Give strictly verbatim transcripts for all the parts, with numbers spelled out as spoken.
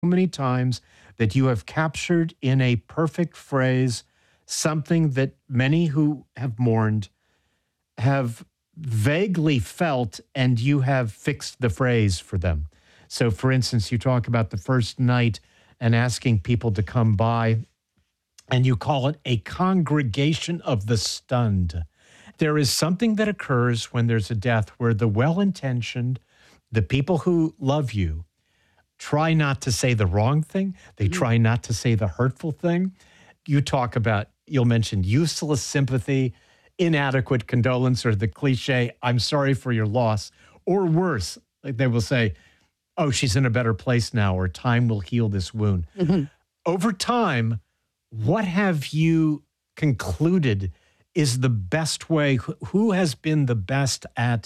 many times that you have captured in a perfect phrase something that many who have mourned have vaguely felt, and you have fixed the phrase for them. So, for instance, you talk about the first night and asking people to come by, and you call it a congregation of the stunned. There is something that occurs when there's a death where the well-intentioned, the people who love you, try not to say the wrong thing. They mm-hmm. try not to say the hurtful thing. You talk about, you'll mention useless sympathy, inadequate condolence, or the cliche, I'm sorry for your loss, or worse, like they will say, oh, she's in a better place now, or time will heal this wound. Mm-hmm. Over time, what have you concluded is the best way? Who has been the best at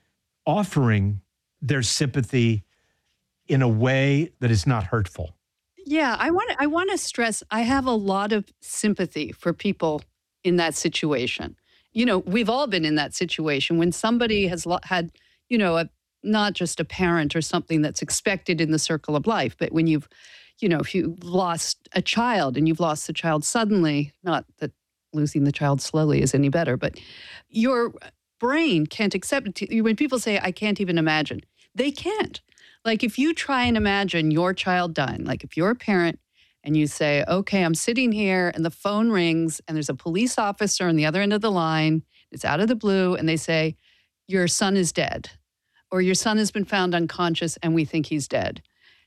offering their sympathy in a way that is not hurtful? Yeah, I want to I want to stress I have a lot of sympathy for people in that situation. You know, we've all been in that situation when somebody has lo- had, you know, a, not just a parent or something that's expected in the circle of life, but when you've, you know, if you lost a child and you've lost the child suddenly, not that losing the child slowly is any better, but your brain can't accept it. When people say, I can't even imagine, they can't. Like if you try and imagine your child dying, like if you're a parent and you say, okay, I'm sitting here and the phone rings and there's a police officer on the other end of the line, it's out of the blue, and they say, your son is dead, or your son has been found unconscious and we think he's dead.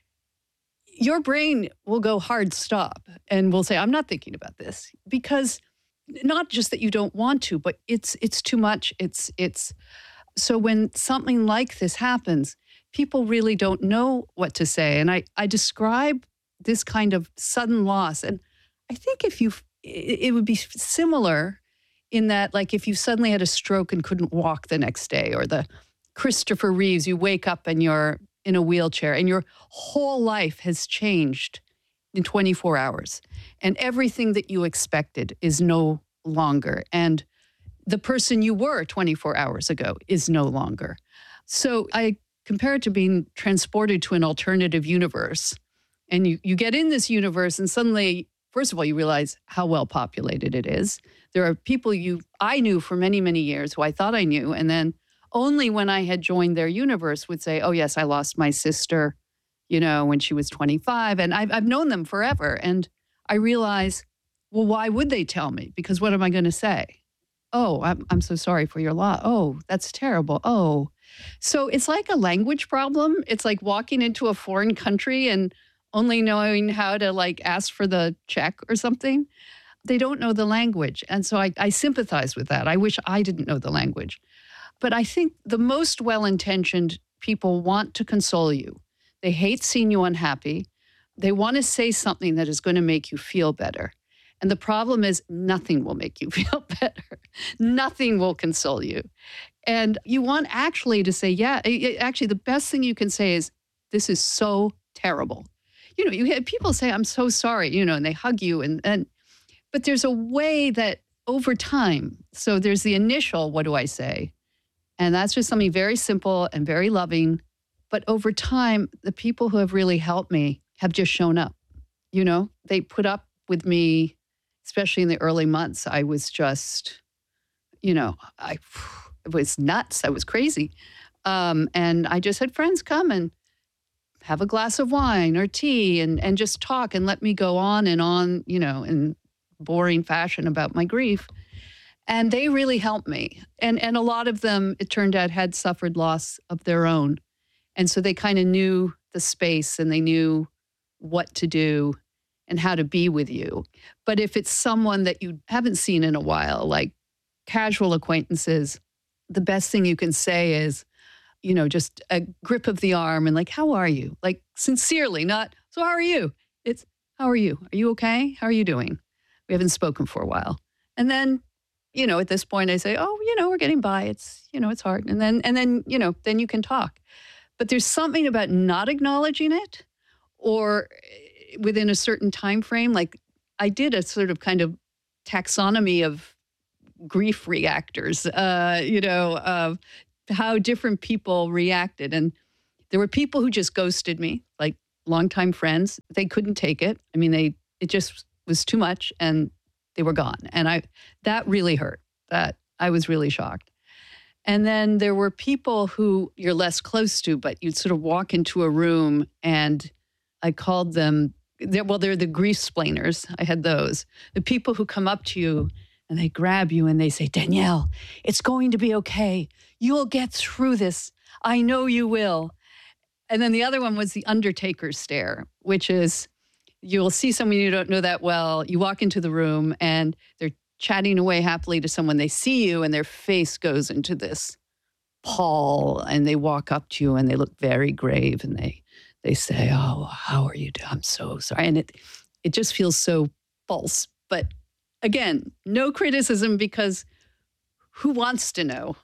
Your brain will go hard stop and will say, I'm not thinking about this, because not just that you don't want to, but it's it's too much. It's it's so when something like this happens, people really don't know what to say. And I, I describe this kind of sudden loss. And I think if you, it would be similar in that, like if you suddenly had a stroke and couldn't walk the next day, or the Christopher Reeves, you wake up and you're in a wheelchair and your whole life has changed in twenty-four hours. And everything that you expected is no longer. And the person you were twenty-four hours ago is no longer. So I compare it to being transported to an alternative universe. And you, you get in this universe and suddenly, first of all, you realize how well populated it is. There are people you I knew for many, many years who I thought I knew. And then only when I had joined their universe would say, oh, yes, I lost my sister, you know, when she was twenty-five. And I've, I've known them forever. And I realize, well, why would they tell me? Because what am I going to say? Oh, I'm, I'm so sorry for your loss. Oh, that's terrible. Oh. So it's like a language problem. It's like walking into a foreign country and only knowing how to like ask for the check or something. They don't know the language. And so I, I sympathize with that. I wish I didn't know the language. But I think the most well-intentioned people want to console you. They hate seeing you unhappy. They want to say something that is going to make you feel better. And the problem is nothing will make you feel better. Nothing will console you. And you want actually to say, yeah, actually the best thing you can say is, this is so terrible. You know, you have people say, I'm so sorry, you know, and they hug you. And, and but there's a way that over time, so there's the initial, what do I say? And that's just something very simple and very loving. But over time, the people who have really helped me have just shown up. You know, they put up with me, especially in the early months. I was just, you know, I it was nuts. I was crazy. Um, and I just had friends come and have a glass of wine or tea and, and just talk and let me go on and on, you know, in boring fashion about my grief. And they really helped me. And and a lot of them, it turned out, had suffered loss of their own. And so they kind of knew the space and they knew what to do and how to be with you. But if it's someone that you haven't seen in a while, like casual acquaintances, the best thing you can say is, you know, just a grip of the arm and like, how are you? Like sincerely, not, so how are you? It's, how are you? Are you okay? How are you doing? We haven't spoken for a while. And then, you know, at this point I say, oh, you know, we're getting by. It's, you know, it's hard. And then, and then, you know, then you can talk. But there's something about not acknowledging it or within a certain time frame. Like I did a sort of kind of taxonomy of grief reactors, uh, you know, of how different people reacted. And there were people who just ghosted me, like longtime friends. They couldn't take it. I mean, they it just was too much and they were gone. And I that really hurt. That I was really shocked. And then there were people who you're less close to, but you'd sort of walk into a room and I called them, they're, well, they're the grief splainers. I had those. The people who come up to you and they grab you and they say, Danielle, it's going to be okay. You'll get through this. I know you will. And then the other one was the undertaker's stare, which is you'll see someone you don't know that well. You walk into the room and they're chatting away happily to someone. They see you and their face goes into this pall and they walk up to you and they look very grave and they they say, oh, how are you doing? I'm so sorry. And it it just feels so false. But again, no criticism because who wants to know?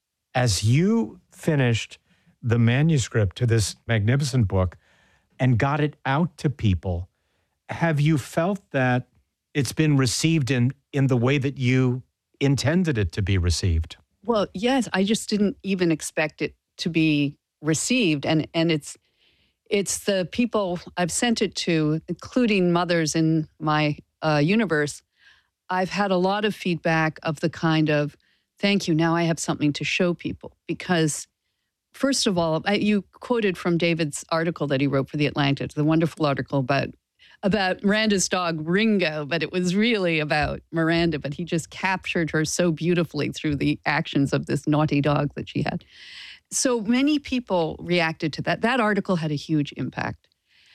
As you finished the manuscript to this magnificent book and got it out to people, have you felt that it's been received in, in the way that you intended it to be received? Well, yes, I just didn't even expect it to be received. And and it's it's the people I've sent it to, including mothers in my uh, universe. I've had a lot of feedback of the kind of, thank you, now I have something to show people. Because first of all, I, you quoted from David's article that he wrote for The Atlantic, the wonderful article about about Miranda's dog, Ringo, but it was really about Miranda, but he just captured her so beautifully through the actions of this naughty dog that she had. So many people reacted to that. That article had a huge impact.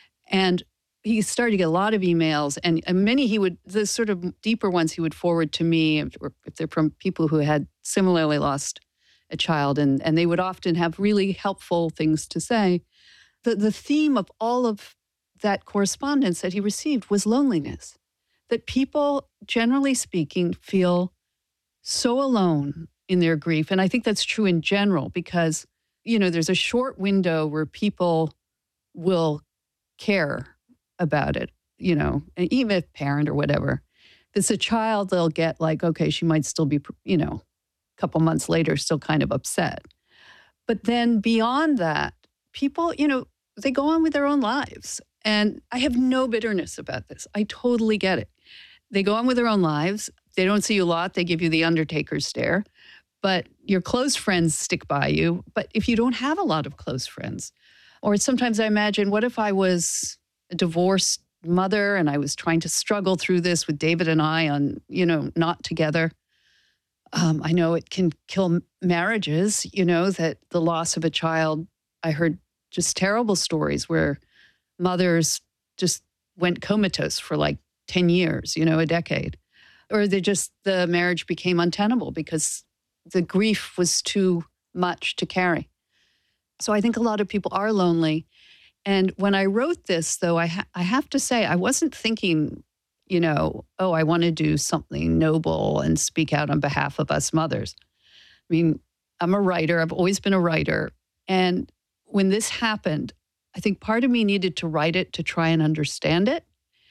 And he started to get a lot of emails, and, and many he would, the sort of deeper ones he would forward to me, or if they're from people who had similarly lost a child, and, and they would often have really helpful things to say. The, the theme of all of that correspondence that he received was loneliness, that people, generally speaking, feel so alone in their grief. And I think that's true in general because, you know, there's a short window where people will care about it, you know, and even if parent or whatever. If it's a child, they'll get like, okay, she might still be, you know, a couple months later, still kind of upset. But then beyond that, people, you know, they go on with their own lives. And I have no bitterness about this. I totally get it. They go on with their own lives. They don't see you a lot. They give you the undertaker's stare. But your close friends stick by you. But if you don't have a lot of close friends, or sometimes I imagine, what if I was a divorced mother and I was trying to struggle through this with David and I on, you know, not together. Um, I know it can kill marriages, you know, that the loss of a child, I heard just terrible stories where mothers just went comatose for like ten years, you know, a decade. Or they just, the marriage became untenable because the grief was too much to carry. So I think a lot of people are lonely. And when I wrote this, though, I, ha- I have to say, I wasn't thinking, you know, oh, I want to do something noble and speak out on behalf of us mothers. I mean, I'm a writer. I've always been a writer. And when this happened, I think part of me needed to write it to try and understand it.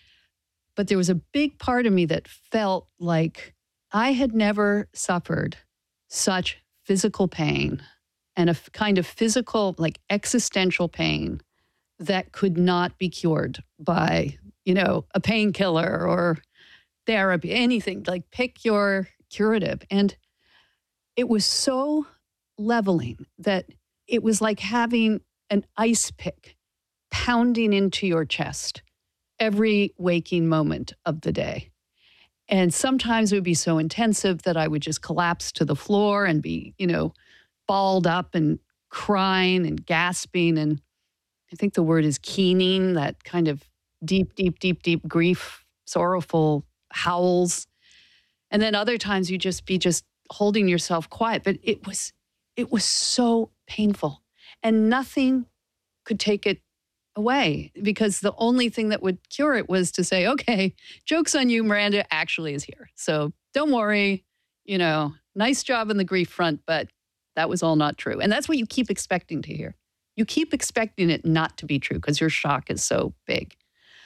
But there was a big part of me that felt like I had never suffered such physical pain and a f- kind of physical, like existential pain that could not be cured by, you know, a painkiller or therapy, anything. Like pick your curative. And it was so leveling that it was like having an ice pick pounding into your chest every waking moment of the day. And sometimes it would be so intensive that I would just collapse to the floor and be, you know, balled up and crying and gasping. And I think the word is keening, that kind of deep, deep, deep, deep grief, sorrowful howls. And then other times you just be just holding yourself quiet. But it was, it was so painful. And nothing could take it away because the only thing that would cure it was to say, okay, joke's on you, Miranda actually is here. So don't worry, you know, nice job on the grief front, but that was all not true. And that's what you keep expecting to hear. You keep expecting it not to be true because your shock is so big.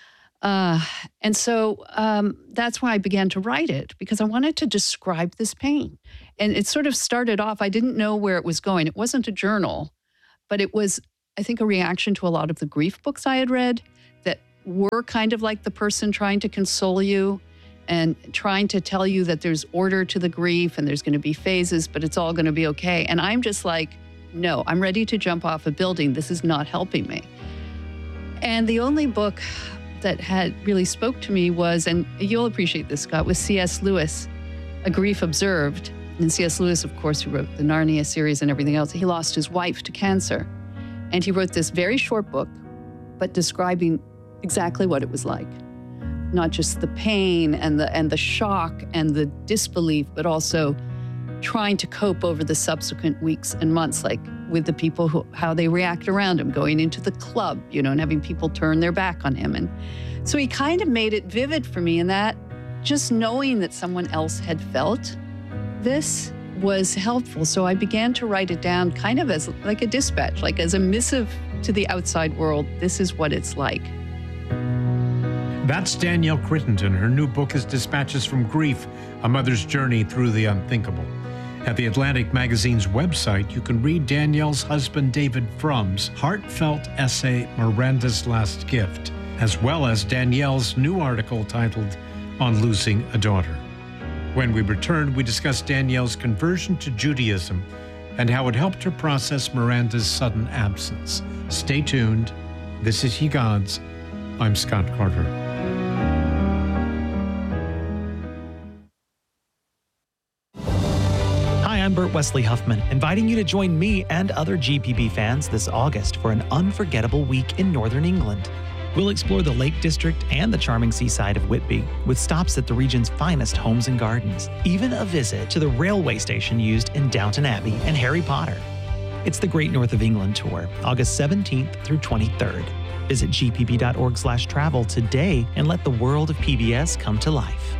Uh, and so um, that's why I began to write it, because I wanted to describe this pain. And it sort of started off, I didn't know where it was going. It wasn't a journal, but it was, I think, a reaction to a lot of the grief books I had read that were kind of like the person trying to console you and trying to tell you that there's order to the grief and there's going to be phases, but it's all going to be okay. And I'm just like, no, I'm ready to jump off a building. This is not helping me. And the only book that had really spoke to me was, and you'll appreciate this, Scott, was C S. Lewis, A Grief Observed. And C S. Lewis, of course, who wrote the Narnia series and everything else, he lost his wife to cancer. And he wrote this very short book, but describing exactly what it was like. Not just the pain and the and the shock and the disbelief, but also trying to cope over the subsequent weeks and months, like with the people who, how they react around him, going into the club, you know, and having people turn their back on him. And so he kind of made it vivid for me in that just knowing that someone else had felt this was helpful. So I began to write it down kind of as like a dispatch, like as a missive to the outside world. This is what it's like. That's Danielle Crittenden. Her new book is Dispatches from Grief, A Mother's Journey Through the Unthinkable. At the Atlantic Magazine's website, you can read Danielle's husband David Frum's heartfelt essay, Miranda's Last Gift, as well as Danielle's new article titled On Losing a Daughter. When we return, we discuss Danielle's conversion to Judaism and how it helped her process Miranda's sudden absence. Stay tuned. This is Ye Gods. I'm Scott Carter. I'm Bert Wesley Huffman, inviting you to join me and other G P B fans this August for an unforgettable week in Northern England. We'll explore the Lake District and the charming seaside of Whitby, with stops at the region's finest homes and gardens, even a visit to the railway station used in Downton Abbey and Harry Potter. It's the Great North of England Tour, August seventeenth through twenty-third. Visit g p b dot org slash travel today and let the world of P B S come to life.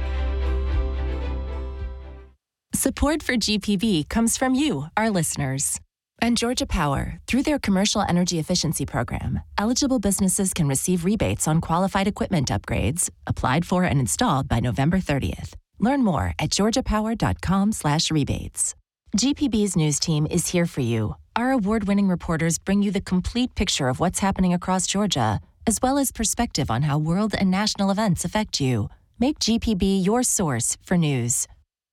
Support for G P B comes from you, our listeners. And Georgia Power, through their Commercial Energy Efficiency Program, eligible businesses can receive rebates on qualified equipment upgrades, applied for and installed by November thirtieth. Learn more at georgia power dot com slash rebates. G P B's news team is here for you. Our award-winning reporters bring you the complete picture of what's happening across Georgia, as well as perspective on how world and national events affect you. Make G P B your source for news.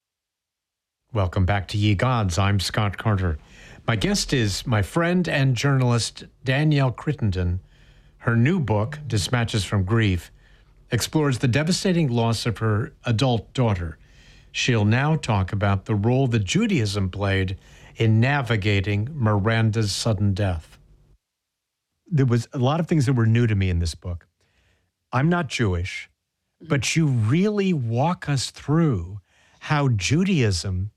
Welcome back to Ye Gods. I'm Scott Carter. My guest is my friend and journalist Danielle Crittenden. Her new book, Dispatches from Grief, explores the devastating loss of her adult daughter. She'll now talk about the role that Judaism played in navigating Miranda's sudden death. There was a lot of things that were new to me in this book. I'm not Jewish, but you really walk us through how Judaism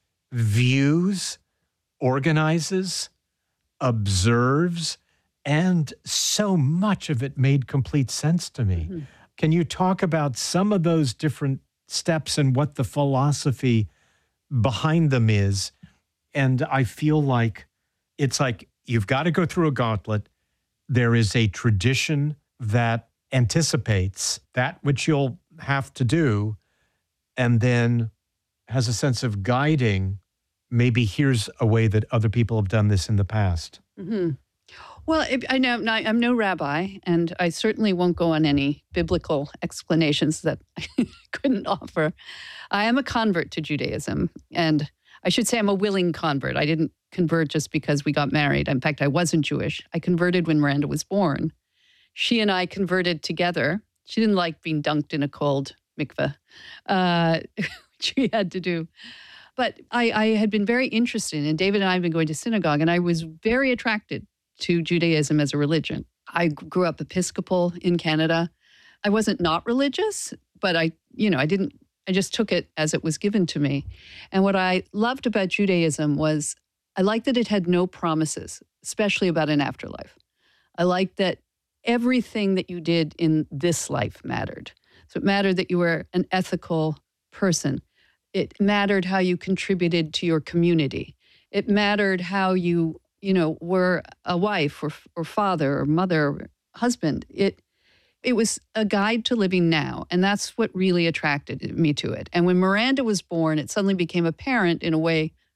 views, organizes, observes, and so much of it made complete sense to me. Mm-hmm. Can you talk about some of those different steps and what the philosophy behind them is? And I feel like it's like you've got to go through a gauntlet. There is a tradition that anticipates that which you'll have to do, and then has a sense of guiding, maybe here's a way that other people have done this in the past. Mm-hmm. Well, I know I'm no rabbi, and I certainly won't go on any biblical explanations that I couldn't offer. I am a convert to Judaism, and I should say I'm a willing convert. I didn't convert just because we got married. In fact, I wasn't Jewish. I converted when Miranda was born. She and I converted together. She didn't like being dunked in a cold mikveh. Uh, she had to do. But I, I had been very interested, and David and I had been going to synagogue, and I was very attracted to Judaism as a religion. I grew up Episcopal in Canada. I wasn't not religious, but I, you know, I didn't, I just took it as it was given to me. And what I loved about Judaism was I liked that it had no promises, especially about an afterlife. I liked that everything that you did in this life mattered. So it mattered that you were an ethical person. It mattered how you contributed to your community. It mattered how you, you know, were a wife or or father or mother or husband. It it was a guide to living now, and that's what really attracted me to it. And when Miranda was born, it suddenly became apparent in a way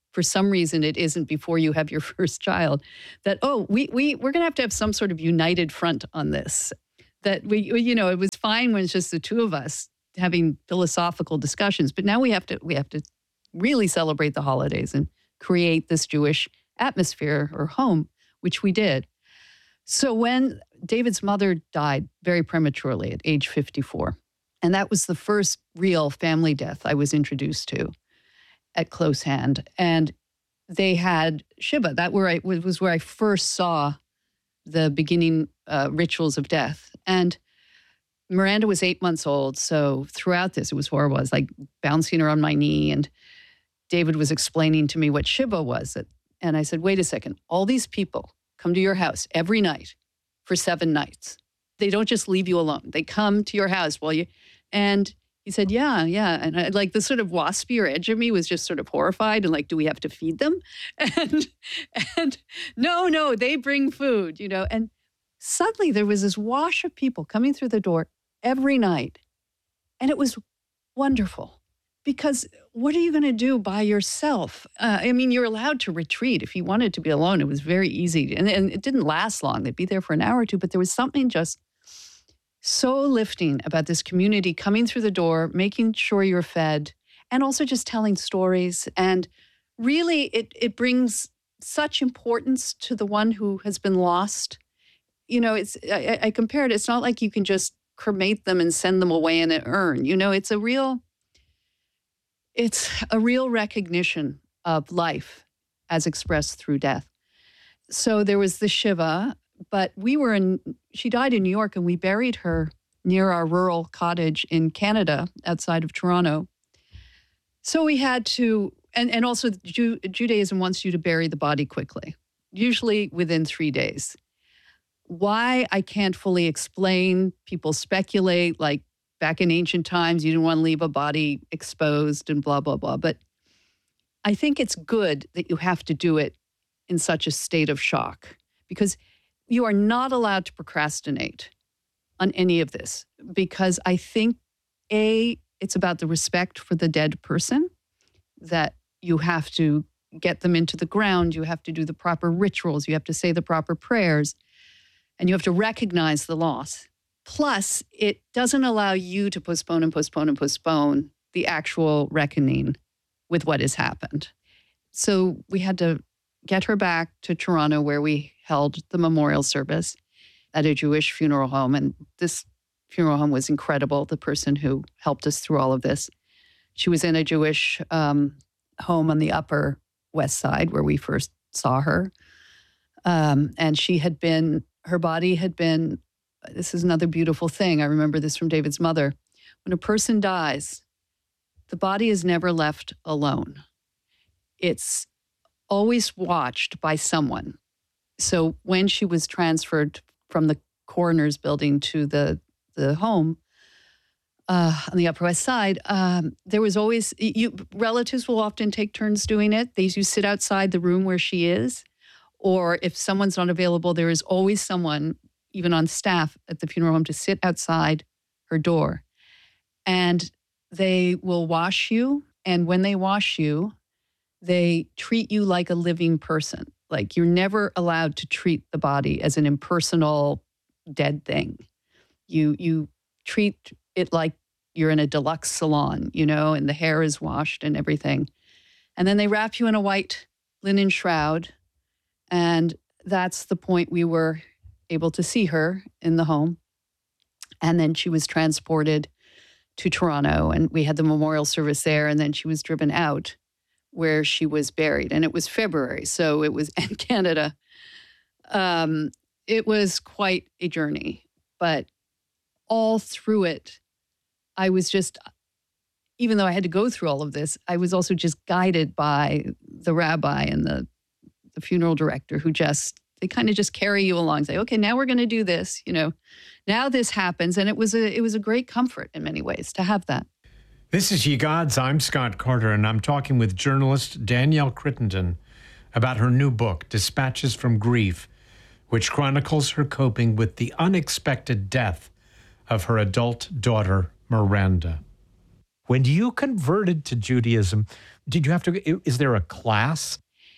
for some reason it isn't before you have your first child, that, oh, we, we, we're going to have to have some sort of united front on this. That we, you know, it was fine when it's just the two of us having philosophical discussions, but now we have to, we have to really celebrate the holidays and create this Jewish atmosphere or home, which we did. So when David's mother died very prematurely at age fifty-four, and that was the first real family death I was introduced to at close hand. And they had Shiva. That where I was where I first saw the beginning uh, rituals of death. And Miranda was eight months old. So throughout this, it was horrible. I was like bouncing her on my knee. And David was explaining to me what Shiva was. And I said, wait a second. All these people come to your house every night for seven nights. They don't just leave you alone. They come to your house while you... And he said, yeah, yeah. And I, like the sort of waspier edge of me was just sort of horrified and like, do we have to feed them? And, and no, no, they bring food, you know. And suddenly there was this wash of people coming through the door every night. And it was wonderful because what are you going to do by yourself? Uh, I mean, you're allowed to retreat. If you wanted to be alone, it was very easy. And, and it didn't last long. They'd be there for an hour or two, but there was something just so lifting about this community coming through the door, making sure you're fed, and also just telling stories. And really, it it brings such importance to the one who has been lost. You know, it's I, I compare it. It's not like you can just cremate them and send them away in an urn. You know, it's a real, it's a real recognition of life as expressed through death. So there was the Shiva. But we were in, she died in New York and we buried her near our rural cottage in Canada outside of Toronto. So we had to, and, and also Ju, Judaism wants you to bury the body quickly, usually within three days. Why, I can't fully explain. People speculate, like back in ancient times, you didn't want to leave a body exposed and blah, blah, blah. But I think it's good that you have to do it in such a state of shock because you are not allowed to procrastinate on any of this because I think, A, it's about the respect for the dead person, that you have to get them into the ground, you have to do the proper rituals, you have to say the proper prayers, and you have to recognize the loss. Plus, it doesn't allow you to postpone and postpone and postpone the actual reckoning with what has happened. So we had to get her back to Toronto where we held the memorial service at a Jewish funeral home. And this funeral home was incredible. The person who helped us through all of this, she was in a Jewish um, home on the Upper West Side where we first saw her. Um, and she had been, her body had been, this is another beautiful thing. I remember this from David's mother. When a person dies, the body is never left alone. It's always watched by someone. So when she was transferred from the coroner's building to the, the home uh, on the Upper West Side, um, there was always, you, relatives will often take turns doing it. They you sit outside the room where she is, or if someone's not available, there is always someone, even on staff at the funeral home, to sit outside her door. And they will wash you, and when they wash you, they treat you like a living person. Like you're never allowed to treat the body as an impersonal dead thing. You you treat it like you're in a deluxe salon, you know, and the hair is washed and everything. And then they wrap you in a white linen shroud. And that's the point we were able to see her in the home. And then she was transported to Toronto and we had the memorial service there. And then she was driven out where she was buried. And it was February, so it was in Canada. Um, it was quite a journey, but all through it, I was just, even though I had to go through all of this, I was also just guided by the rabbi and the, the funeral director who just, they kind of just carry you along, say, okay, now we're going to do this, you know, now this happens. And it was a, it was a great comfort in many ways to have that. This is Ye Gods. I'm Scott Carter, and I'm talking with journalist Danielle Crittenden about her new book, Dispatches from Grief, which chronicles her coping with the unexpected death of her adult daughter, Miranda. When you converted to Judaism, did you have to, is there a class?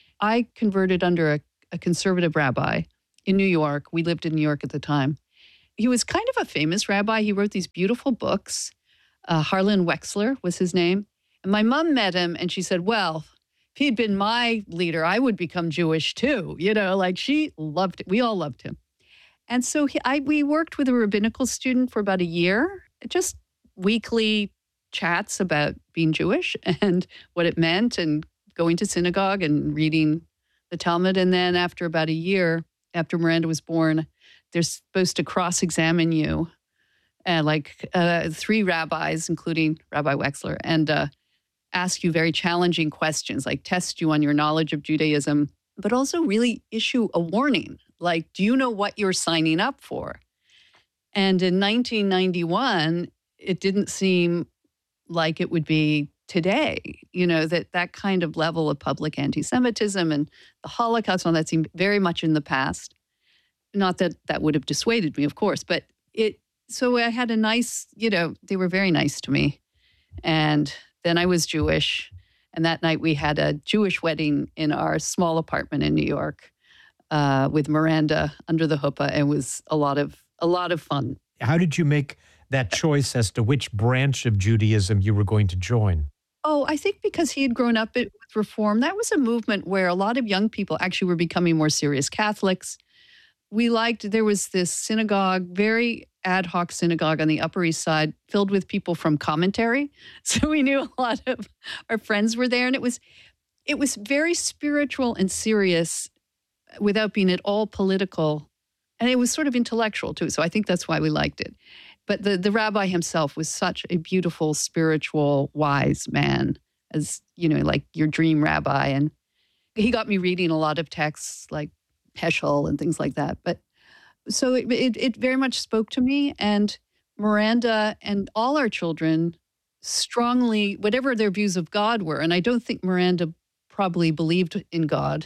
I converted under a, a conservative rabbi in New York. We lived in New York at the time. He was kind of a famous rabbi. He wrote these beautiful books. Uh, Harlan Wexler was his name. And my mom met him and she said, well, if he'd been my leader, I would become Jewish too. You know, like she loved it. We all loved him. And so he, I, we worked with a rabbinical student for about a year, just weekly chats about being Jewish and what it meant and going to synagogue and reading the Talmud. And then after about a year, after Miranda was born, they're supposed to cross-examine you, uh, like uh, three rabbis, including Rabbi Wexler, and uh, ask you very challenging questions, like test you on your knowledge of Judaism, but also really issue a warning, like, do you know what you're signing up for? And in nineteen ninety-one, it didn't seem like it would be today, you know, that that kind of level of public anti-Semitism and the Holocaust and all that seemed very much in the past. Not that that would have dissuaded me, of course, but it, so I had a nice, you know, they were very nice to me. And then I was Jewish. And that night we had a Jewish wedding in our small apartment in New York uh, with Miranda under the chuppah. It was a lot of, a lot of fun. How did you make that choice as to which branch of Judaism you were going to join? Oh, I think because he had grown up with Reform, that was a movement where a lot of young people actually were becoming more serious Catholics. We liked, there was this synagogue, very ad hoc synagogue on the Upper East Side, filled with people from commentary. So we knew a lot of our friends were there. And it was, it was very spiritual and serious without being at all political. And it was sort of intellectual too. So I think that's why we liked it. But the, the rabbi himself was such a beautiful, spiritual, wise man, as, you know, like your dream rabbi. And he got me reading a lot of texts like Heschel and things like that. But so it, it, it very much spoke to me. And Miranda and all our children strongly, whatever their views of God were, and I don't think Miranda probably believed in God,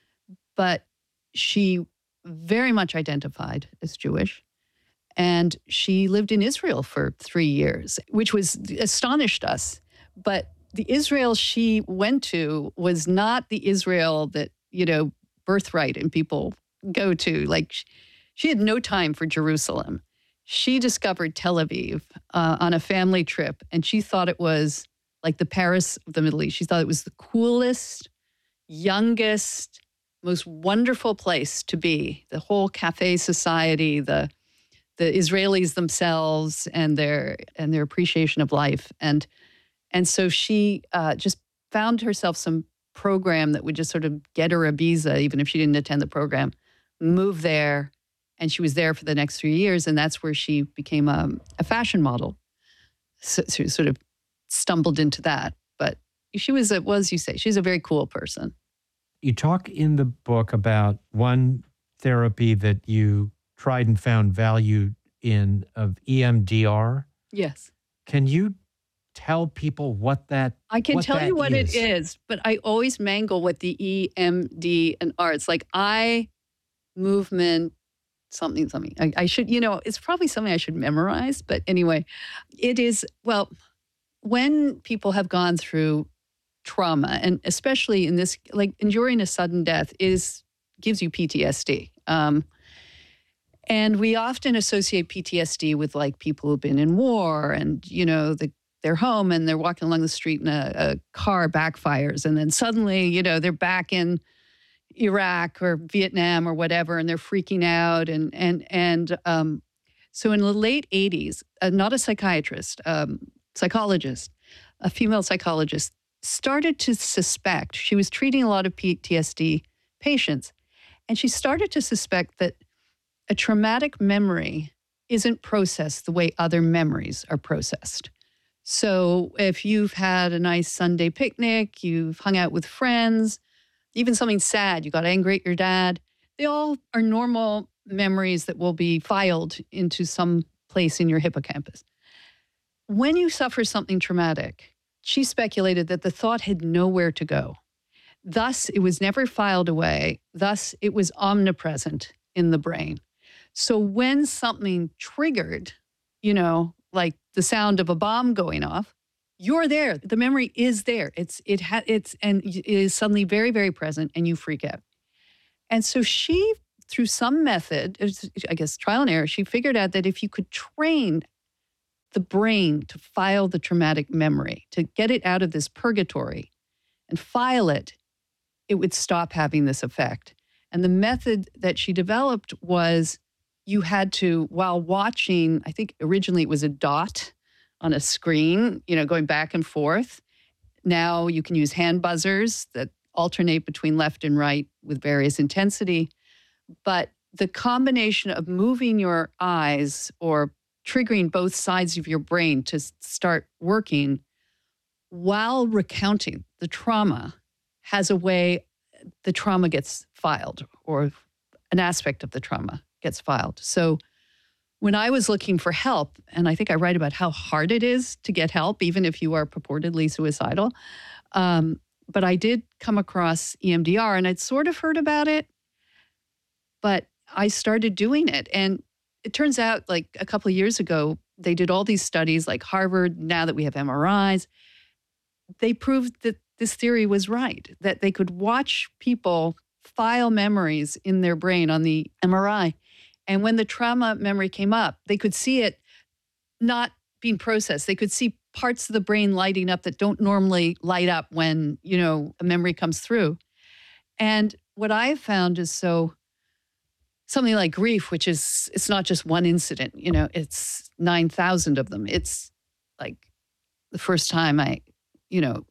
but she very much identified as Jewish. And she lived in Israel for three years, which was astonished us. But the Israel she went to was not the Israel that, you know, Birthright and people go to. Like, she had no time for Jerusalem. She discovered Tel Aviv uh, on a family trip, and she thought it was like the Paris of the Middle East. She thought it was the coolest, youngest, most wonderful place to be. The whole cafe society, the the Israelis themselves, and their and their appreciation of life, and and so she uh, just found herself some program that would just sort of get her a visa, even if she didn't attend the program, move there, and she was there for the next three years, and that's where she became a, a fashion model. So, so sort of stumbled into that, but she was, a, was you say, she's a very cool person. You talk in the book about one therapy that you tried and found value in of E M D R. Yes. Can you tell people what that I can what tell that you what is? it is, but I always mangle with the E, M, D, and R. It's like eye movement, something, something. I, I should, you know, it's probably something I should memorize. But anyway, it is, well, when people have gone through trauma, and especially in this, like enduring a sudden death is, gives you P T S D. Um, and we often associate P T S D with like people who've been in war and, you know, the they're home and they're walking along the street and a, a car backfires. And then suddenly, you know, they're back in Iraq or Vietnam or whatever, and they're freaking out. And and and um, so in the late eighties, uh, not a psychiatrist, um, psychologist, a female psychologist, started to suspect, she was treating a lot of P T S D patients, and she started to suspect that a traumatic memory isn't processed the way other memories are processed. So if you've had a nice Sunday picnic, you've hung out with friends, even something sad, you got angry at your dad, they all are normal memories that will be filed into some place in your hippocampus. When you suffer something traumatic, she speculated that the thought had nowhere to go. Thus, it was never filed away. Thus, it was omnipresent in the brain. So when something triggered, you know, like the sound of a bomb going off, you're there. The memory is there. It's it ha, it's and it is suddenly very, very present, and you freak out. And so she, through some method, I guess trial and error, she figured out that if you could train the brain to file the traumatic memory, to get it out of this purgatory and file it, it would stop having this effect. And the method that she developed was you had to, while watching, I think originally it was a dot on a screen, you know, going back and forth. Now you can use hand buzzers that alternate between left and right with various intensity. But the combination of moving your eyes or triggering both sides of your brain to start working while recounting the trauma has a way the trauma gets filed, or an aspect of the trauma gets filed. So when I was looking for help, and I think I write about how hard it is to get help, even if you are purportedly suicidal, um, but I did come across E M D R, and I'd sort of heard about it, but I started doing it. And it turns out, like a couple of years ago, they did all these studies, like Harvard, now that we have M R Is, they proved that this theory was right, that they could watch people file memories in their brain on the M R I. And when the trauma memory came up, they could see it not being processed. They could see parts of the brain lighting up that don't normally light up when, you know, a memory comes through. And what I have found is so something like grief, which is, it's not just one incident, you know, it's nine thousand of them. It's like the first time I, you know,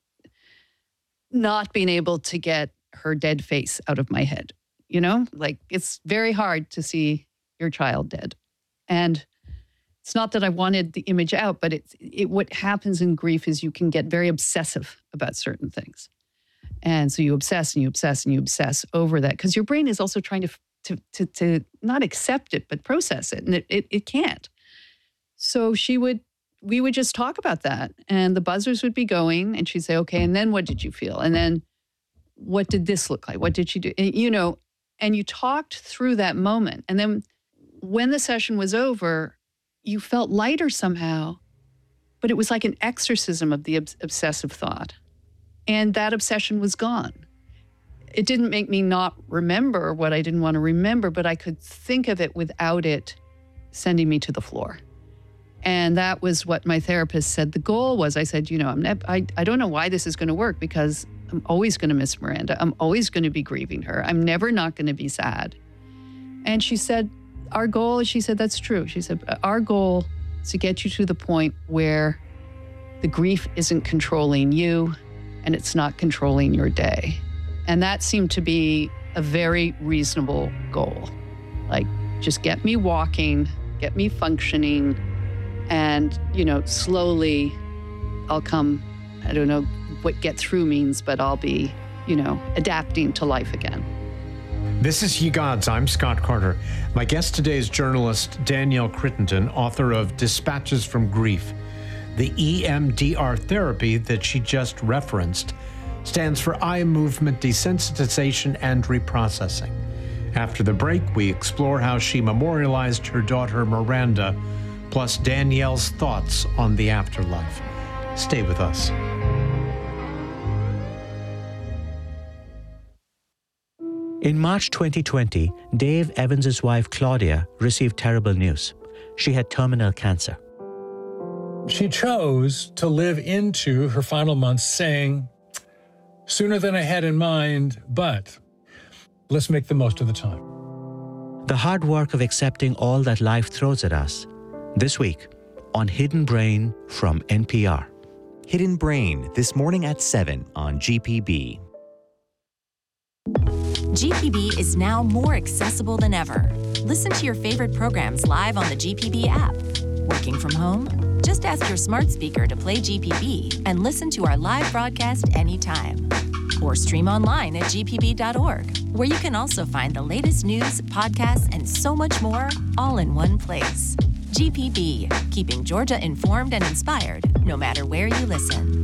not being able to get her dead face out of my head, you know, like it's very hard to see your child dead. And it's not that I wanted the image out, but it's it, what happens in grief is you can get very obsessive about certain things. And so you obsess and you obsess and you obsess over that because your brain is also trying to, to, to, to not accept it, but process it. And it, it, it can't. So she would, we would just talk about that, and the buzzers would be going, and she'd say, okay, and then what did you feel? And then what did this look like? What did she do? And, you know, and you talked through that moment. And then when the session was over, you felt lighter somehow, but it was like an exorcism of the obs- obsessive thought. And that obsession was gone. It didn't make me not remember what I didn't want to remember, but I could think of it without it sending me to the floor. And that was what my therapist said the goal was. I said, you know, I'm ne- I, I don't know why this is going to work, because I'm always going to miss Miranda. I'm always going to be grieving her. I'm never not going to be sad. And she said, our goal, she said, that's true. She said, our goal is to get you to the point where the grief isn't controlling you and it's not controlling your day. And that seemed to be a very reasonable goal. Like, just get me walking, get me functioning, and, you know, slowly I'll come, I don't know what get through means, but I'll be, you know, adapting to life again. This is Ye Gods. I'm Scott Carter. My guest today is journalist Danielle Crittenden, author of Dispatches from Grief. The E M D R therapy that she just referenced stands for eye movement desensitization and reprocessing. After the break, we explore how she memorialized her daughter Miranda, plus Danielle's thoughts on the afterlife. Stay with us. In March twenty twenty, Dave Evans' wife Claudia received terrible news. She had terminal cancer. She chose to live into her final months saying, sooner than I had in mind, but let's make the most of the time. The hard work of accepting all that life throws at us. This week on Hidden Brain from N P R. Hidden Brain, this morning at seven on G P B. G P B is now more accessible than ever. Listen to your favorite programs live on the G P B app. Working from home? Just ask your smart speaker to play G P B and listen to our live broadcast anytime. Or stream online at g p b dot org, where you can also find the latest news, podcasts, and so much more, all in one place. G P B, keeping Georgia informed and inspired, no matter where you listen.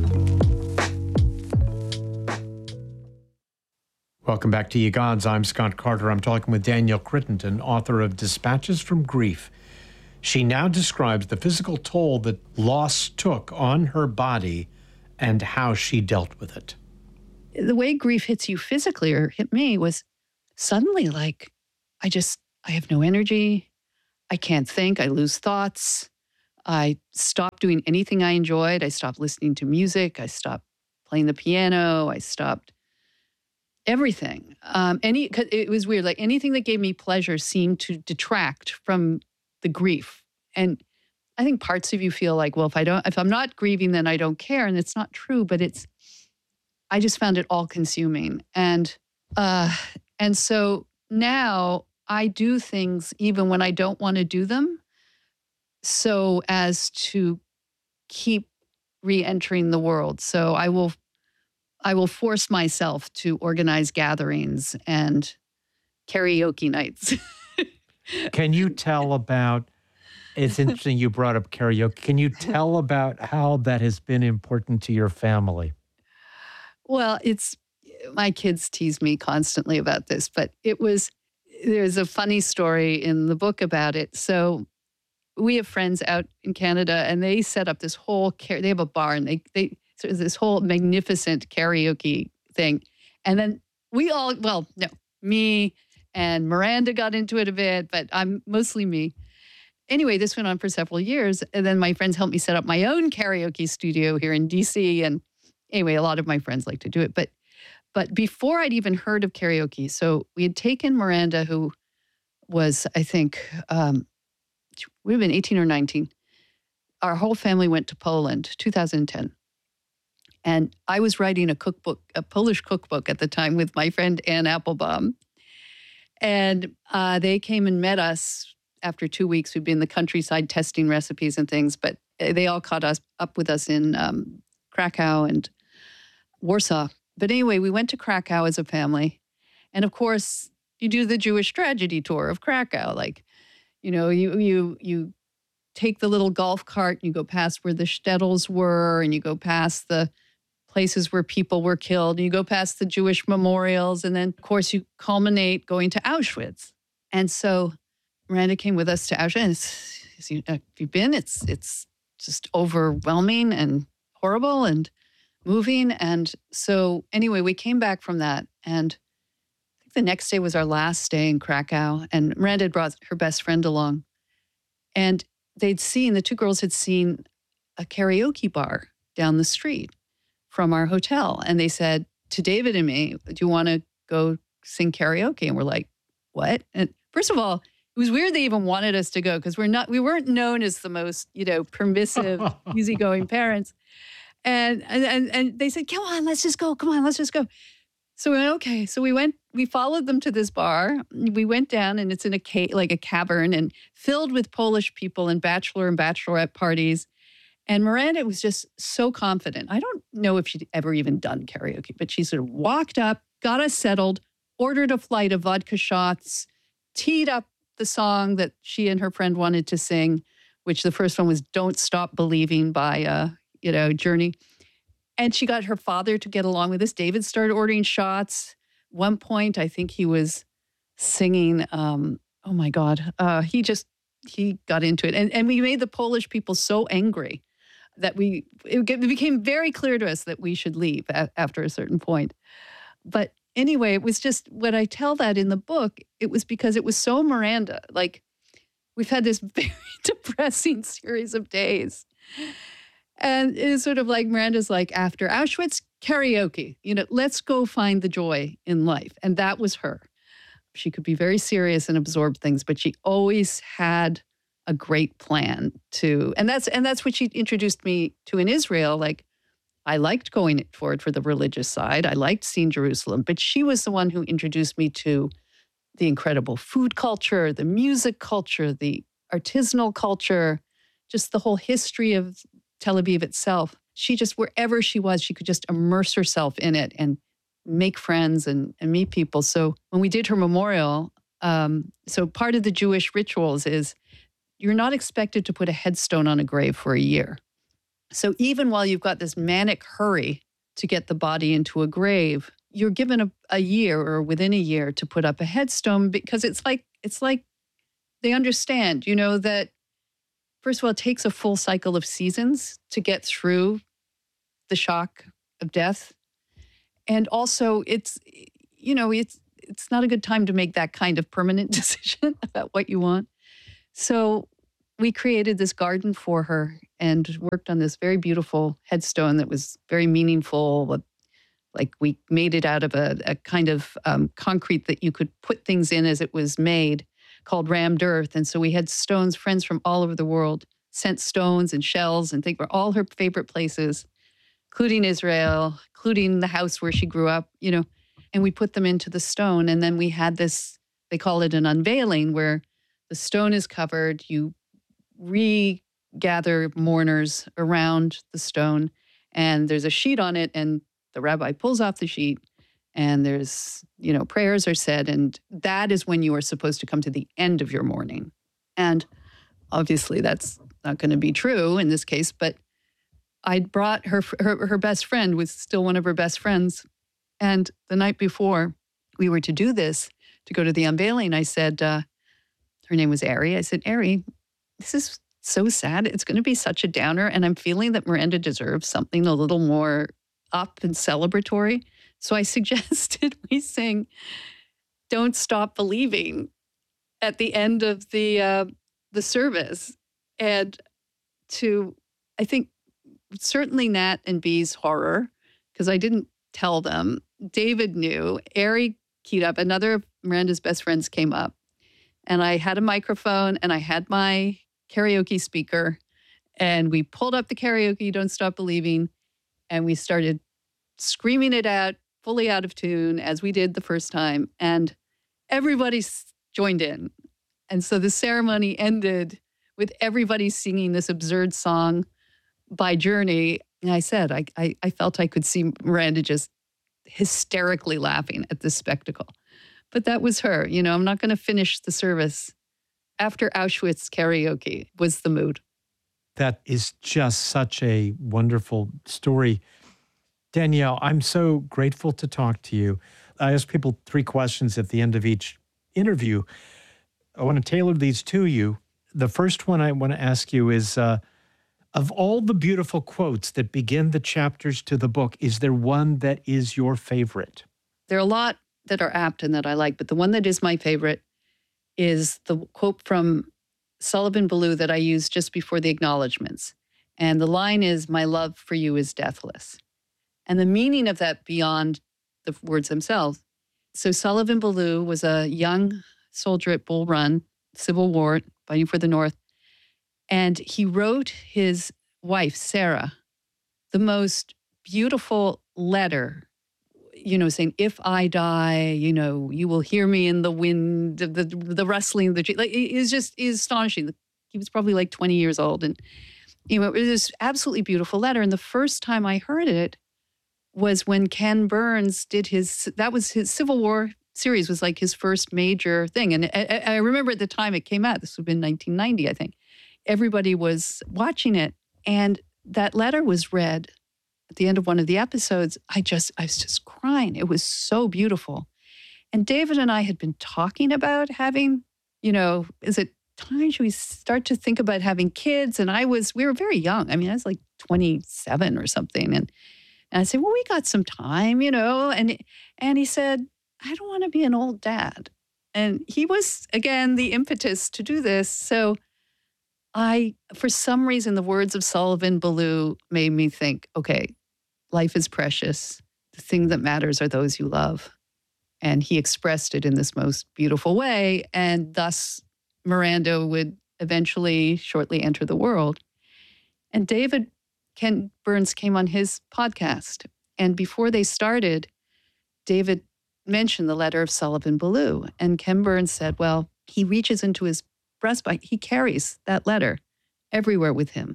Welcome back to Ye Gods. I'm Scott Carter. I'm talking with Danielle Crittenden, author of Dispatches from Grief. She now describes the physical toll that loss took on her body and how she dealt with it. The way grief hits you physically, or hit me, was suddenly like, I just, I have no energy. I can't think. I lose thoughts. I stopped doing anything I enjoyed. I stopped listening to music. I stopped playing the piano. I stopped everything. Um, any, 'cause it was weird. Like anything that gave me pleasure seemed to detract from the grief. And I think parts of you feel like, well, if I don't, if I'm not grieving, then I don't care. And it's not true, but it's, I just found it all consuming. And, uh, and so now I do things even when I don't want to do them, so as to keep re-entering the world. So I will, I will force myself to organize gatherings and karaoke nights. Can you tell about, it's interesting you brought up karaoke. Can you tell about how that has been important to your family? Well, it's, my kids tease me constantly about this, but it was, there's a funny story in the book about it. So we have friends out in Canada and they set up this whole, they have a bar and they, they, so there's this whole magnificent karaoke thing. And then we all, well, no, me and Miranda got into it a bit, but I'm mostly me. Anyway, this went on for several years. And then my friends helped me set up my own karaoke studio here in D C. And anyway, a lot of my friends like to do it. But but before I'd even heard of karaoke, so we had taken Miranda, who was, I think, um, we would have been eighteen or nineteen. Our whole family went to Poland, two thousand ten. And I was writing a cookbook, a Polish cookbook at the time with my friend Anne Applebaum. And uh, they came and met us after two weeks. We'd been in the countryside testing recipes and things, but they all caught us up with us in um, Krakow and Warsaw. But anyway, we went to Krakow as a family. And of course, you do the Jewish tragedy tour of Krakow. Like, you know, you you you take the little golf cart and you go past where the shtetls were and you go past the places where people were killed and you go past the Jewish memorials. And then, of course, you culminate going to Auschwitz. And so Miranda came with us to Auschwitz. Have you been? It's, it's just overwhelming and horrible and moving. And so anyway, we came back from that. And I think the next day was our last day in Krakow. And Miranda had brought her best friend along. And they'd seen, the two girls had seen a karaoke bar down the street from our hotel. And they said to David and me, do you want to go sing karaoke? And we're like, what? And first of all, it was weird they even wanted us to go because we're not, we weren't known as the most, you know, permissive, easygoing parents. And, and, and they said, come on, let's just go. Come on, let's just go. So we went, okay. So we went, we followed them to this bar. We went down and it's in a cave, like a cavern and filled with Polish people and bachelor and bachelorette parties. And Miranda was just so confident. I don't know if she'd ever even done karaoke, but she sort of walked up, got us settled, ordered a flight of vodka shots, teed up the song that she and her friend wanted to sing, which the first one was Don't Stop Believing by, uh, you know, Journey. And she got her father to get along with this. David started ordering shots. One point, I think he was singing, um, oh my God, uh, he just, he got into it. And, and we made the Polish people so angry that we, it became very clear to us that we should leave a, after a certain point. But anyway, it was just, when I tell that in the book, it was because it was so Miranda. Like, we've had this very depressing series of days. And it's sort of like Miranda's like, after Auschwitz, karaoke, you know, let's go find the joy in life. And that was her. She could be very serious and absorb things, but she always had a great plan to, and that's, and that's what she introduced me to in Israel. Like, I liked going for it for the religious side. I liked seeing Jerusalem, but she was the one who introduced me to the incredible food culture, the music culture, the artisanal culture, just the whole history of Tel Aviv itself. She just, wherever she was, she could just immerse herself in it and make friends and, and meet people. So when we did her memorial, um, so part of the Jewish rituals is you're not expected to put a headstone on a grave for a year. So even while you've got this manic hurry to get the body into a grave, you're given a, a year or within a year to put up a headstone because it's like, it's like they understand, you know, that first of all, it takes a full cycle of seasons to get through the shock of death. And also it's, you know, it's, it's not a good time to make that kind of permanent decision about what you want. So we created this garden for her and worked on this very beautiful headstone that was very meaningful. Like we made it out of a, a kind of um, concrete that you could put things in as it was made, called rammed earth. And so we had stones, friends from all over the world sent stones and shells and things were all her favorite places, including Israel, including the house where she grew up, you know, and we put them into the stone. And then we had this, they call it an unveiling, where the stone is covered. You regather mourners around the stone, and there's a sheet on it, and the rabbi pulls off the sheet, and there's, you know, prayers are said, and that is when you are supposed to come to the end of your mourning. And obviously that's not going to be true in this case, but I brought her, her, her best friend was still one of her best friends. And the night before we were to do this, to go to the unveiling, I said, uh, her name was Ari. I said, Ari, this is so sad. It's going to be such a downer. And I'm feeling that Miranda deserves something a little more up and celebratory. So I suggested we sing Don't Stop Believing at the end of the uh, the service. And to, I think, certainly Nat and Bee's horror, because I didn't tell them. David knew. Ari keyed up. Another of Miranda's best friends came up. And I had a microphone and I had my karaoke speaker. And we pulled up the karaoke, Don't Stop Believing. And we started screaming it out, fully out of tune, as we did the first time. And everybody joined in. And so the ceremony ended with everybody singing this absurd song by Journey. And I said, I, I, I felt I could see Miranda just hysterically laughing at this spectacle. But that was her. You know, I'm not going to finish the service. After Auschwitz karaoke was the mood. That is just such a wonderful story. Danielle, I'm so grateful to talk to you. I ask people three questions at the end of each interview. I want to tailor these to you. The first one I want to ask you is, uh, of all the beautiful quotes that begin the chapters to the book, is there one that is your favorite? There are a lot that are apt and that I like, but the one that is my favorite is the quote from Sullivan Ballou that I used just before the acknowledgments. And the line is, "My love for you is deathless." And the meaning of that beyond the words themselves. So Sullivan Ballou was a young soldier at Bull Run, Civil War, fighting for the North. And he wrote his wife, Sarah, the most beautiful letter, you know, saying, if I die, you know, you will hear me in the wind, the, the, the rustling of the tree. Like, it was just it was astonishing. He was probably like twenty years old. And, you know, it was this absolutely beautiful letter. And the first time I heard it was when Ken Burns did his, that was his Civil War series, was like his first major thing. And I, I remember at the time it came out, this would have been nineteen ninety, I think. Everybody was watching it. And that letter was read at the end of one of the episodes. I just, I was just crying. It was so beautiful. And David and I had been talking about having, you know, is it time should we start to think about having kids? And I was, we were very young. I mean, I was like twenty-seven or something. And, and I said, well, we got some time, you know. And, and he said, I don't want to be an old dad. And he was, again, the impetus to do this. So I, for some reason, the words of Sullivan Ballou made me think, okay, life is precious. The thing that matters are those you love. And he expressed it in this most beautiful way. And thus, Miranda would eventually, shortly enter the world. And David Ken Burns came on his podcast. And before they started, David mentioned the letter of Sullivan Ballou. And Ken Burns said, well, he reaches into his breastplate. He carries that letter everywhere with him.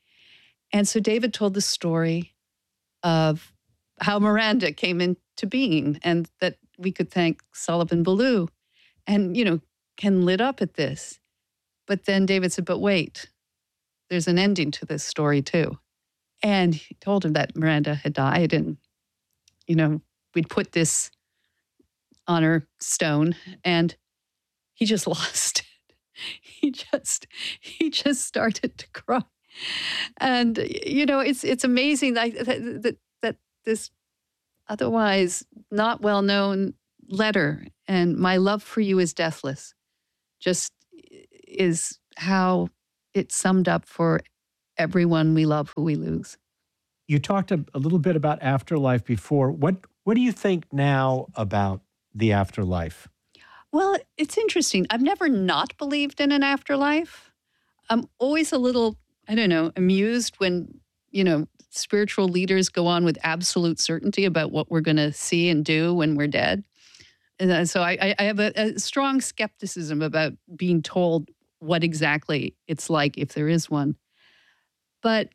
And so David told the story of how Miranda came into being and that we could thank Sullivan Ballou. And, you know, Ken lit up at this. But then David said, but wait, there's an ending to this story too. And he told him that Miranda had died and, you know, we'd put this on her stone and he just lost it. he just he just started to cry. And you know, it's it's amazing that that, that, that this otherwise not well known letter and my love for you is deathless just is how it summed up for everyone we love who we lose. You talked a, a little bit about afterlife before. What what do you think now about the afterlife? Well, it's interesting. I've never not believed in an afterlife. I'm always a little, I don't know, amused when, you know, spiritual leaders go on with absolute certainty about what we're going to see and do when we're dead. And so I, I have a, a strong skepticism about being told what exactly it's like if there is one. But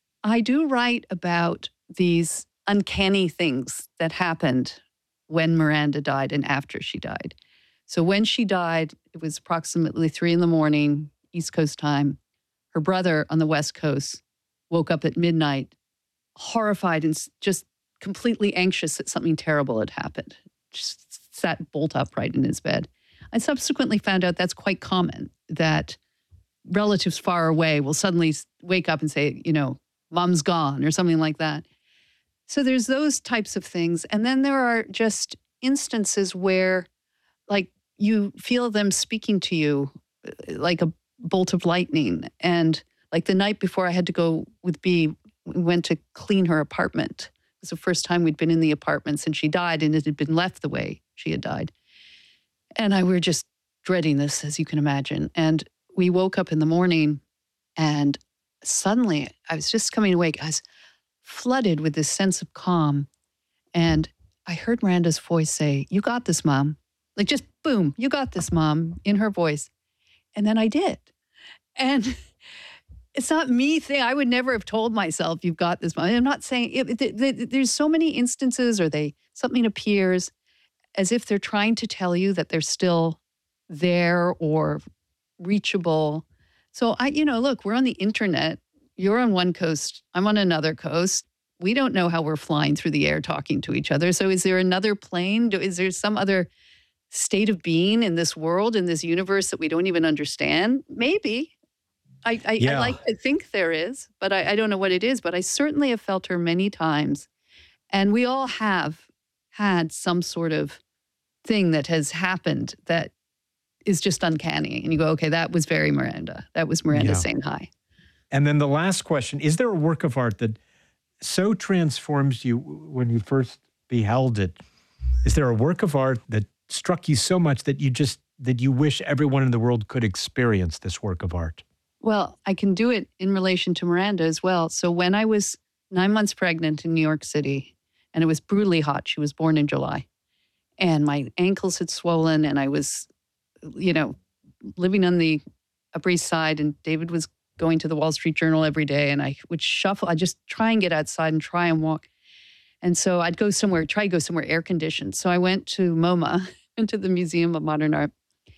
I do write about these uncanny things that happened when Miranda died and after she died. So when she died, it was approximately three in the morning, East Coast time. Her brother on the West Coast woke up at midnight, horrified and just completely anxious that something terrible had happened. Just sat bolt upright in his bed. I subsequently found out that's quite common, that relatives far away will suddenly wake up and say, you know, mom's gone or something like that. So there's those types of things. And then there are just instances where, like, you feel them speaking to you like a bolt of lightning. And like the night before I had to go with Bea, we went to clean her apartment. It was the first time we'd been in the apartment since she died, and it had been left the way she had died. And I were just dreading this, as you can imagine. And we woke up in the morning, and suddenly I was just coming awake. I was flooded with this sense of calm. And I heard Miranda's voice say, "You got this, Mom." Like just boom, "You got this, Mom," in her voice. And then I did. And it's not me thing. I would never have told myself, "You've got this, Mom." I'm not saying it, it, it, there's so many instances, or they something appears as if they're trying to tell you that they're still there or reachable. So I, you know, look, we're on the internet. You're on one coast. I'm on another coast. We don't know how we're flying through the air talking to each other. So is there another plane? Is there some other state of being in this world, in this universe that we don't even understand? Maybe. I, I, Yeah. I like to think there is, but I, I don't know what it is. But I certainly have felt her many times. And we all have had some sort of thing that has happened that is just uncanny. And you go, okay, that was very Miranda. That was Miranda Yeah. saying hi. And then the last question, is there a work of art that so transforms you when you first beheld it? Is there a work of art that struck you so much that you just, that you wish everyone in the world could experience this work of art? Well, I can do it in relation to Miranda as well. So when I was nine months pregnant in New York City, and it was brutally hot, she was born in July, and my ankles had swollen, and I was, you know, living on the Upper East Side, and David was going to the Wall Street Journal every day, and I would shuffle. I'd just try and get outside and try and walk. And so I'd go somewhere, try to go somewhere air conditioned. So I went to MoMA, into the Museum of Modern Art,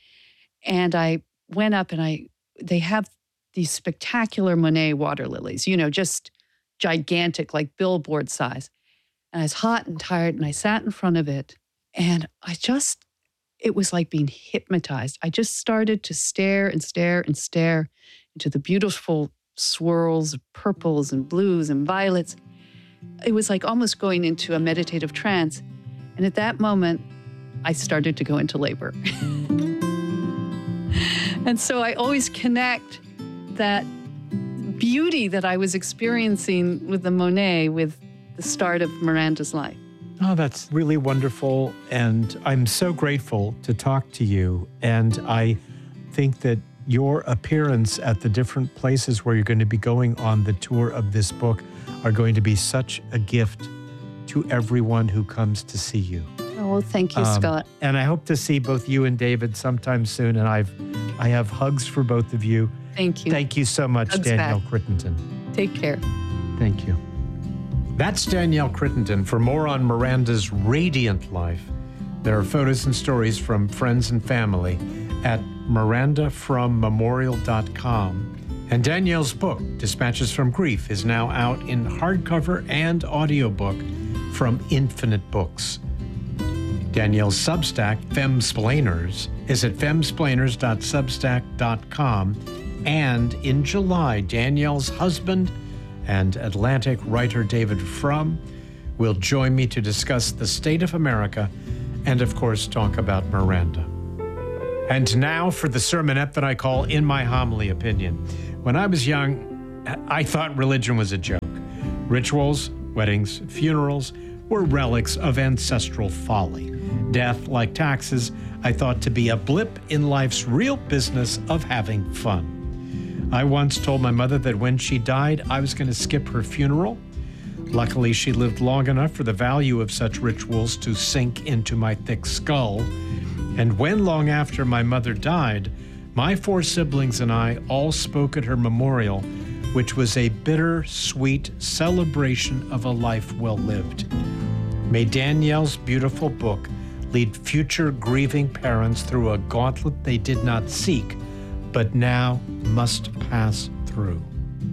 and I went up, and I they have these spectacular Monet water lilies, you know, just gigantic, like billboard size. And I was hot and tired, and I sat in front of it, and I just, it was like being hypnotized. I just started to stare and stare and stare into the beautiful swirls of purples and blues and violets. It was like almost going into a meditative trance. And at that moment, I started to go into labor. And so I always connect that beauty that I was experiencing with the Monet with the start of Miranda's life. Oh, that's really wonderful. And I'm so grateful to talk to you. And I think that your appearance at the different places where you're going to be going on the tour of this book are going to be such a gift to everyone who comes to see you. Oh, well, thank you, Um, Scott. And I hope to see both you and David sometime soon. And I've, I have hugs for both of you. Thank you. Thank you so much, Hugs Danielle back. Crittenden. Take care. Thank you. That's Danielle Crittenden. For more on Miranda's radiant life, there are photos and stories from friends and family at miranda from memorial dot com. And Danielle's book, Dispatches from Grief, is now out in hardcover and audiobook from Infinite Books. Danielle's Substack, Femsplainers, is at femsplainers dot substack dot com. And in July, Danielle's husband and Atlantic writer David Frum will join me to discuss the state of America and, of course, talk about Miranda. And now for the sermonette that I call In My Homily Opinion. When I was young, I thought religion was a joke. Rituals, weddings, funerals were relics of ancestral folly. Death, like taxes, I thought to be a blip in life's real business of having fun. I once told my mother that when she died, I was going to skip her funeral. Luckily, she lived long enough for the value of such rituals to sink into my thick skull. And when, long after my mother died, my four siblings and I all spoke at her memorial, which was a bitter-sweet celebration of a life well lived. May Danielle's beautiful book lead future grieving parents through a gauntlet they did not seek, but now must pass through.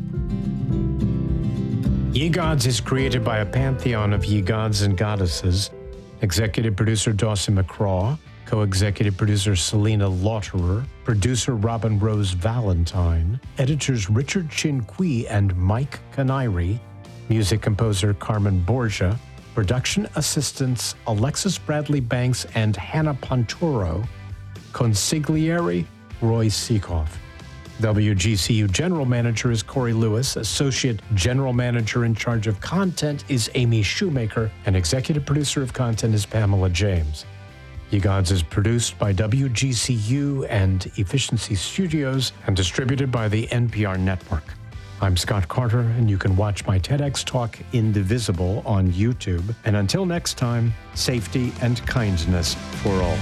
Ye Gods is created by a pantheon of ye gods and goddesses. Executive producer Dawson McCraw, co-executive producer Selena Lauterer, producer Robin Rose Valentine, editors Richard Chinqui and Mike Canary, music composer Carmen Borgia, production assistants Alexis Bradley Banks and Hannah Ponturo, consigliere Roy Seekoff. W G C U General Manager is Corey Lewis, Associate General Manager in charge of content is Amy Shoemaker, and Executive Producer of Content is Pamela James. Ye Gods is produced by W G C U and Efficiency Studios and distributed by the N P R Network. I'm Scott Carter, and you can watch my TEDx talk Indivisible on YouTube. And until next time, safety and kindness for all.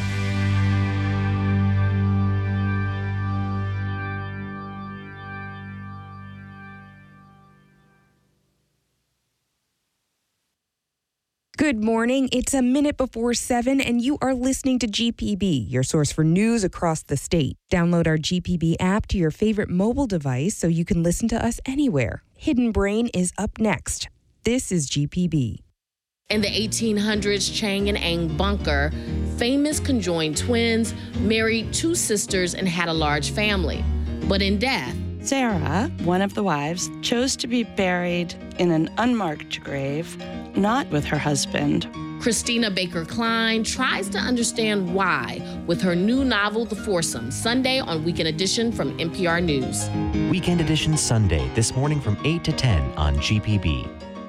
Good morning. It's a minute before seven, and you are listening to G P B, your source for news across the state. Download our G P B app to your favorite mobile device so you can listen to us anywhere. Hidden Brain is up next. This is G P B. In the eighteen hundreds, Chang and Ang Bunker, famous conjoined twins, married two sisters and had a large family. But in death, Sarah, one of the wives, chose to be buried in an unmarked grave, not with her husband. Christina Baker Klein tries to understand why with her new novel, The Foursome, Sunday on Weekend Edition from N P R News. Weekend Edition Sunday, this morning from eight to ten on G P B.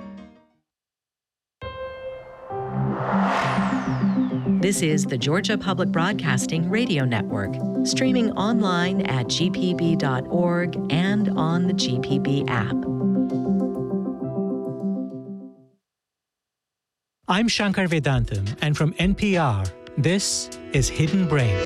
This is the Georgia Public Broadcasting Radio Network, streaming online at g p b dot org and on the G P B app. I'm Shankar Vedantam, and from N P R, this is Hidden Brain.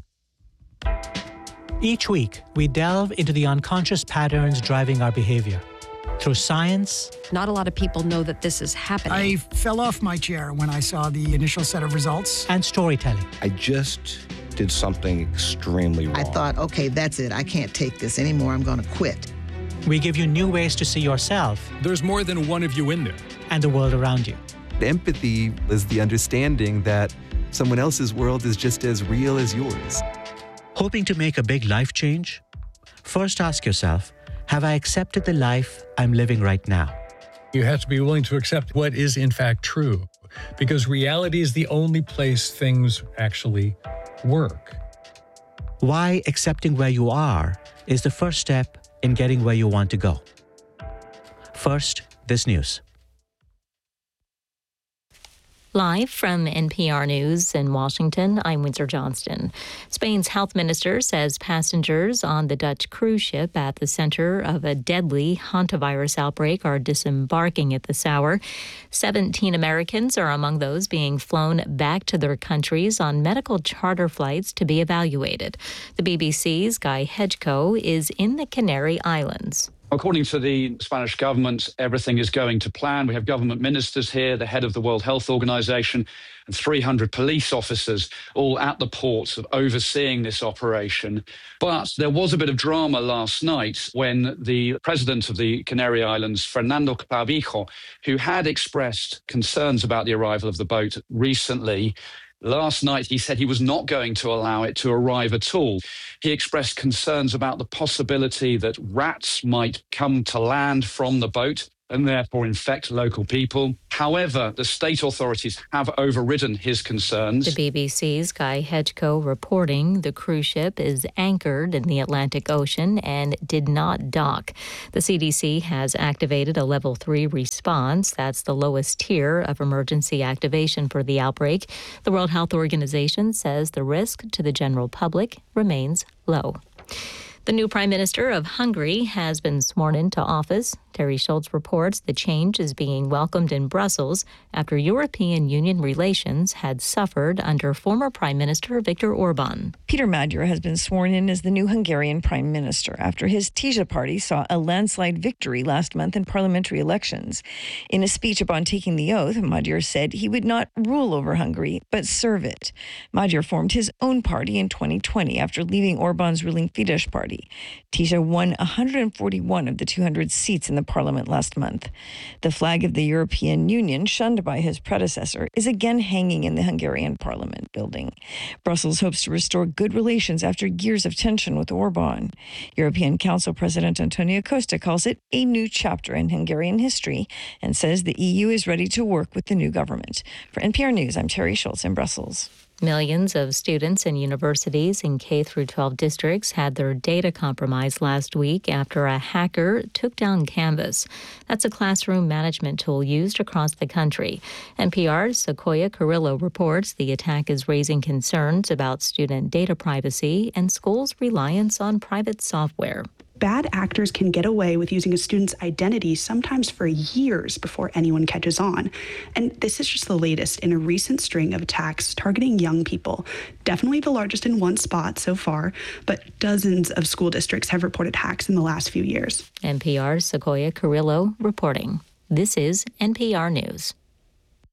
Each week, we delve into the unconscious patterns driving our behavior. Through science. Not a lot of people know that this is happening. I fell off my chair when I saw the initial set of results. And storytelling. I just did something extremely wrong. I thought, okay, that's it. I can't take this anymore. I'm going to quit. We give you new ways to see yourself. There's more than one of you in there. And the world around you. Empathy is the understanding that someone else's world is just as real as yours. Hoping to make a big life change? First ask yourself, have I accepted the life I'm living right now? You have to be willing to accept what is in fact true, because reality is the only place things actually work. Why accepting where you are is the first step in getting where you want to go. First, this news. Live from N P R News in Washington, I'm Windsor Johnston. Spain's health minister says passengers on the Dutch cruise ship at the center of a deadly hantavirus outbreak are disembarking at this hour. seventeen Americans are among those being flown back to their countries on medical charter flights to be evaluated. The B B C's Guy Hedgecoe is in the Canary Islands. According to the Spanish government, everything is going to plan. We have government ministers here, the head of the World Health Organization, and three hundred police officers all at the ports overseeing this operation. But there was a bit of drama last night when the president of the Canary Islands, Fernando Clavijo, who had expressed concerns about the arrival of the boat recently, Last night, he said he was not going to allow it to arrive at all. He expressed concerns about the possibility that rats might come to land from the boat and therefore infect local people. However, the state authorities have overridden his concerns. The B B C's Guy Hedgecoe reporting the cruise ship is anchored in the Atlantic Ocean and did not dock. The C D C has activated a level three response. That's the lowest tier of emergency activation for the outbreak. The World Health Organization says the risk to the general public remains low. The new Prime Minister of Hungary has been sworn into office. Terry Schultz reports the change is being welcomed in Brussels after European Union relations had suffered under former Prime Minister Viktor Orban. Peter Magyar has been sworn in as the new Hungarian Prime Minister after his Tisza party saw a landslide victory last month in parliamentary elections. In a speech upon taking the oath, Magyar said he would not rule over Hungary, but serve it. Magyar formed his own party in twenty twenty after leaving Orban's ruling Fidesz party. Tisza won one hundred forty-one of the two hundred seats in the parliament last month. The flag of the European Union, shunned by his predecessor, is again hanging in the Hungarian parliament building. Brussels hopes to restore good relations after years of tension with Orban. European Council President Antonio Costa calls it a new chapter in Hungarian history and says the E U is ready to work with the new government. For N P R News, I'm Terry Schultz in Brussels. Millions of students in universities in K through twelve districts had their data compromised last week after a hacker took down Canvas. That's a classroom management tool used across the country. N P R's Sequoia Carrillo reports the attack is raising concerns about student data privacy and schools' reliance on private software. Bad actors can get away with using a student's identity sometimes for years before anyone catches on. And this is just the latest in a recent string of attacks targeting young people. Definitely the largest in one spot so far, but dozens of school districts have reported hacks in the last few years. N P R's Sequoia Carrillo reporting. This is N P R News.